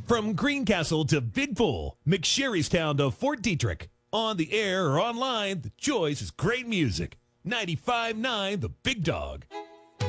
From Greencastle to Big Bull, McSherrystown to Fort Detrick. On the air or online, the choice is great music. 95.9 The Big Dog.